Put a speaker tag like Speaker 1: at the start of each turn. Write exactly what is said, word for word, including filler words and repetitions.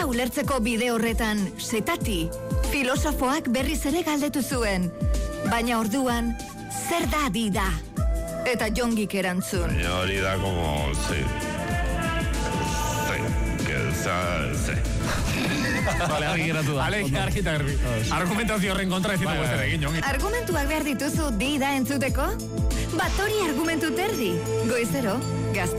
Speaker 1: dela ulertzeko bide horretan, setati, filosofoak berriz ere galdetu zuen. Baina orduan, zer da dida? Eta Jongik erantzun.
Speaker 2: Baina hori da como, sí. Sí, que sea, sí.
Speaker 3: Vale, argi geratu da.
Speaker 4: Vale, argi eta garbi. Argumentazio horren kontra ez ditugu ezer egin, Jongi.
Speaker 1: Argumentuak behar dituzu dida entzuteko? Batori argumentu terdi. Goizero, gazte.